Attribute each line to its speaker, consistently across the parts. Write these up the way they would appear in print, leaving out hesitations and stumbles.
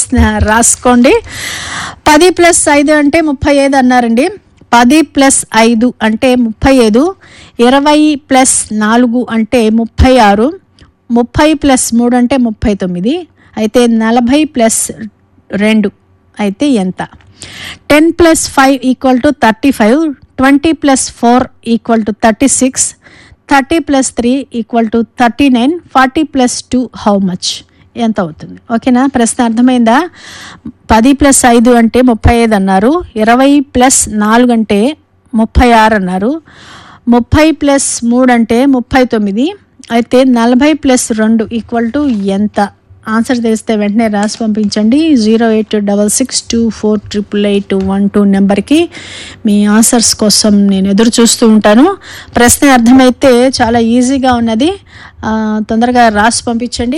Speaker 1: ప్రశ్న రాసుకోండి. 10+5 అంటే 35 అన్నారండి. 10+5 అంటే 35, 20+4 అంటే 36, 30+3 అంటే 39, అయితే 40+2 అయితే ఎంత? 10+5 = 35, 20+4 = 36, 30+3 = 39, 40+2 హౌ మచ్? ఎంత అవుతుంది? ఓకేనా, ప్రశ్న అర్థమైందా? 10+5 అంటే 35 అన్నారు, 20+4 అంటే 36 అన్నారు, 30+3 అంటే 39, అయితే 40+2 = ఎంత? ఆన్సర్ తెలిస్తే వెంటనే రాసి పంపించండి. 08662488812 నెంబర్కి మీ ఆన్సర్స్ కోసం నేను ఎదురు చూస్తూ ఉంటాను. ప్రశ్న అర్థమైతే చాలా ఈజీగా ఉన్నది, తొందరగా రాసి పంపించండి.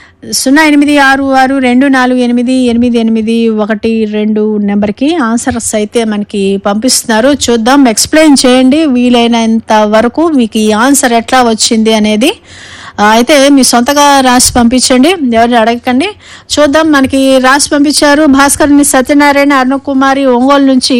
Speaker 1: 08662488812 నెంబర్కి ఆన్సర్స్ అయితే మనకి పంపిస్తున్నారు. చూద్దాం, ఎక్స్ప్లెయిన్ చేయండి వీలైనంత వరకు మీకు ఈ ఆన్సర్ ఎట్లా వచ్చింది అనేది. అయితే మీ సొంతగా రాసి పంపించండి, ఎవరిని అడగకండి. చూద్దాం, మనకి రాసి పంపించారు. భాస్కర్ని సత్యనారాయణ అరుణకుమారి ఒంగోలు నుంచి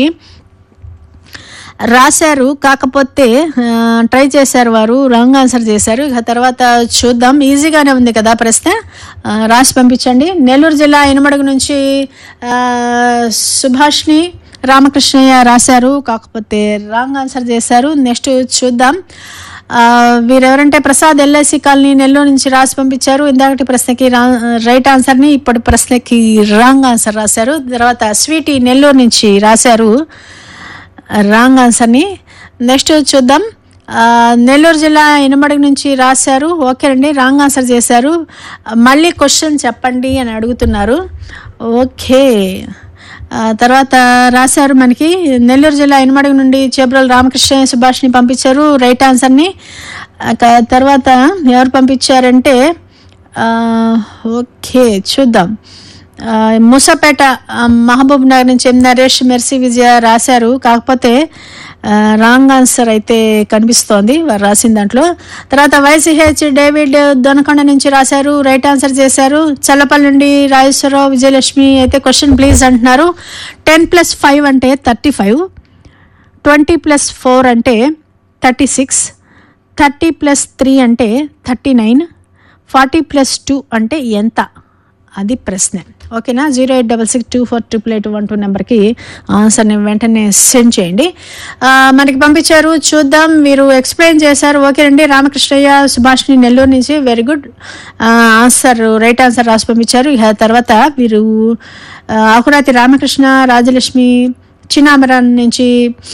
Speaker 1: రాశారు, కాకపోతే ట్రై చేశారు, వారు రాంగ్ ఆన్సర్ చేశారు. ఇక తర్వాత చూద్దాం, ఈజీగానే ఉంది కదా ప్రశ్న, రాసి పంపించండి. నెల్లూరు జిల్లా ఇనమడుగు నుంచి సుభాష్ని రామకృష్ణయ్య రాశారు, కాకపోతే రాంగ్ ఆన్సర్ చేశారు. నెక్స్ట్ చూద్దాం, వీరెవరంటే ప్రసాద్ ఎల్ఐసి కాలనీ నెల్లూరు నుంచి రాసి పంపించారు. ఇందాకటి ప్రశ్నకి రైట్ ఆన్సర్ని, ఇప్పటి ప్రశ్నకి రాంగ్ ఆన్సర్ రాశారు. తర్వాత స్వీటీ నెల్లూరు నుంచి రాశారు రాంగ్ ఆన్సర్ని. నెక్స్ట్ చూద్దాం, నెల్లూరు జిల్లా ఇనమడుగు నుంచి రాశారు, ఓకేనండి, రాంగ్ ఆన్సర్ చేశారు. మళ్ళీ క్వశ్చన్ చెప్పండి అని అడుగుతున్నారు. ఓకే, తర్వాత రాశారు మనకి నెల్లూరు జిల్లా ఇనమడుగు నుండి చేబ్రోలు రామకృష్ణ సుభాష్ని పంపించారు రైట్ ఆన్సర్ని. తర్వాత ఎవరు పంపించారంటే ఓకే చూద్దాం, మూసాపేట మహబూబ్ నగర్ నుంచి నరేష్ మెర్సీ విజయ రాశారు, కాకపోతే రాంగ్ ఆన్సర్ అయితే కనిపిస్తోంది వారు రాసిన దాంట్లో. తర్వాత వైసీహెచ్ డేవిడ్ దొనకొండ నుంచి రాశారు, రైట్ ఆన్సర్ చేశారు. చల్లపల్లి నుండి రాజేశ్వరరావు విజయలక్ష్మి అయితే క్వశ్చన్ ప్లీజ్ అంటున్నారు. 10+5 అంటే 35, 20+4 అంటే 36, 30+3 అంటే 39, 40+2 అంటే ఎంత? అది ప్రశ్న. ఓకేనా, 08662488812 నెంబర్కి ఆన్సర్ని వెంటనే సెండ్ చేయండి. మనకి పంపించారు, చూద్దాం, మీరు ఎక్స్ప్లెయిన్ చేశారు, ఓకేనండి. రామకృష్ణయ్య సుభాష్ని నెల్లూరు నుంచి very good answer, right answer రాసి పంపించారు. ఇక తర్వాత వీరు ఆకురాతి రామకృష్ణ రాజలక్ష్మి చిన్నామరాన్ నుంచి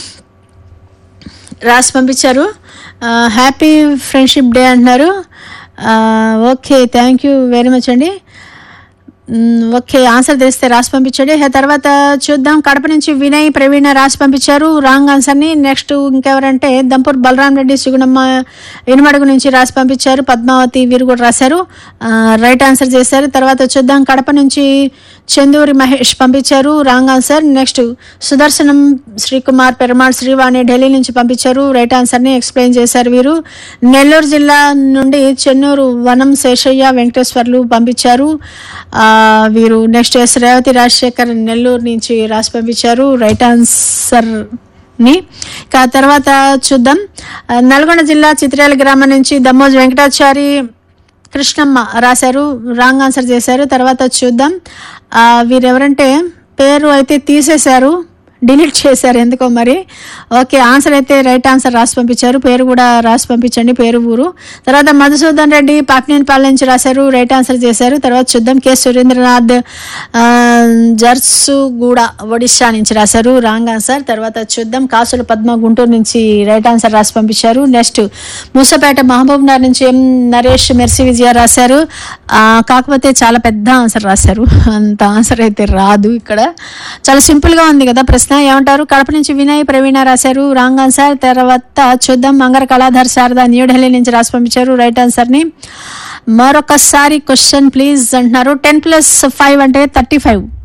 Speaker 1: రాసి పంపించారు. హ్యాపీ ఫ్రెండ్షిప్ డే అంటున్నారు. Okay, thank you very much అండి. ఓకే, ఆన్సర్ తెలిస్తే రాసి పంపించండి. తర్వాత చూద్దాం, కడప నుంచి వినయ్ ప్రవీణ రాసి పంపించారు రాంగ్ ఆన్సర్ని. నెక్స్ట్ ఇంకెవరంటే దంపూర్ బలరాం రెడ్డి సుగుణమ్మ ఇనుమడుగు నుంచి రాసి పంపించారు, పద్మావతి వీరు కూడా రాశారు, రైట్ ఆన్సర్ చేశారు. తర్వాత చూద్దాం, కడప నుంచి చందూరి మహేష్ పంపించారు wrong answer. Next Sudarshanam Srikumar Perumal Srivani Delhi నుంచి పంపించారు, రైట్ ఆన్సర్ని ఎక్స్ప్లెయిన్ చేశారు వీరు. నెల్లూరు జిల్లా నుండి చెన్నూరు వనం శేషయ్య వెంకటేశ్వర్లు పంపించారు వీరు. నెక్స్ట్ ఎస్ రేవతి రాజశేఖర్ నెల్లూరు నుంచి రాసి పంపించారు రైట్ ఆన్సర్ని. తర్వాత చూద్దాం, నల్గొండ జిల్లా చిత్రాల గ్రామం నుంచి దమ్మోజు వెంకటాచారి కృష్ణమ్మ రాశారు, రాంగ్ ఆన్సర్ చేశారు. తర్వాత చూద్దాం, వీరెవరంటే పేరు అయితే తీసేశారు, డిలీట్ చేశారు ఎందుకో మరి. ఓకే, ఆన్సర్ అయితే రైట్ ఆన్సర్ రాసి పంపించారు, పేరు కూడా రాసి పంపించండి, పేరు ఊరు. తర్వాత మధుసూదన్ రెడ్డి పాపినేనిపాలెం నుంచి రాశారు, రైట్ ఆన్సర్ చేశారు. తర్వాత చూద్దాం, కె సురేంద్రనాథ్ జర్సుగూడ ఒడిశా నుంచి రాశారు, రాంగ్ ఆన్సర్. తర్వాత చూద్దాం, కాసుల పద్మ గుంటూరు నుంచి రైట్ ఆన్సర్ రాసి పంపించారు. నెక్స్ట్ మూసపేట మహబూబ్ నగర్ నుంచి ఎం నరేష్ మెర్సీ విజయ రాశారు, కాకపోతే చాలా పెద్ద ఆన్సర్ రాశారు, అంత ఆన్సర్ అయితే రాదు. ఇక్కడ చాలా సింపుల్గా ఉంది కదా ప్రశ్న, ఏమంటారు? కడప నుంచి వినయ్ ప్రవీణ రాశారు, రాంగ్ ఆన్సర్. తర్వాత చూద్దాం, మంగర కళాధర్ శారద న్యూఢిల్లీ నుంచి రాసి పంపించారు రైట్ ఆన్సర్ని. మరొకసారి క్వశ్చన్ ప్లీజ్ అంటున్నారు. 10+5 అంటే 35,